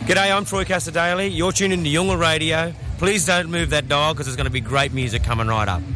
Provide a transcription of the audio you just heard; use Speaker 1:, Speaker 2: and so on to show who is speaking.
Speaker 1: G'day, I'm Troy Cassadaly. You're tuned into Yungle Radio. Please don't move that dial because there's going to be great music coming right up.